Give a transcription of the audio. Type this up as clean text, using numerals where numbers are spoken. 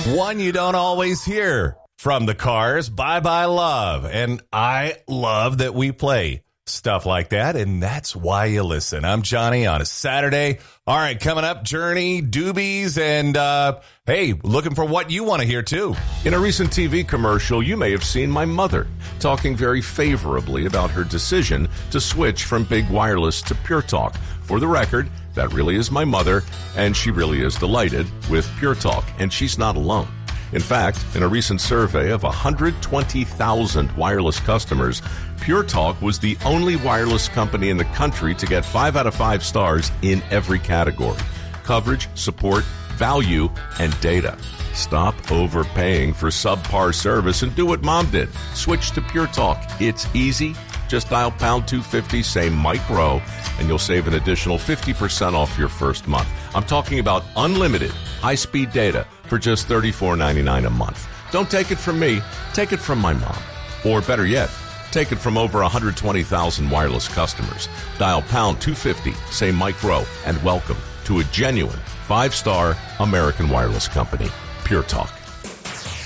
One you don't always hear from the Cars. Bye Bye Love. And I love that we play stuff like that, and that's why you listen. I'm Johnny on a Saturday. All right, coming up, Journey, Doobies, and hey, looking for what you want to hear too. In a recent TV commercial, you may have seen my mother talking very favorably about her decision to switch from Big Wireless to Pure Talk. For the record, that really is my mother, and she really is delighted with Pure Talk, and she's not alone. In fact, in a recent survey of 120,000 wireless customers, Pure Talk was the only wireless company in the country to get 5 out of 5 stars in every category: coverage, support, value, and data. Stop overpaying for subpar service and do what Mom did. Switch to Pure Talk. It's easy. Just dial pound 250, say Mike Rowe, and you'll save an additional 50% off your first month. I'm talking about unlimited high-speed data for just $34.99 a month. Don't take it from me. Take it from my mom. Or better yet, take it from over 120,000 wireless customers. Dial pound 250, say Mike Rowe, and welcome to a genuine 5-star American wireless company, Pure Talk.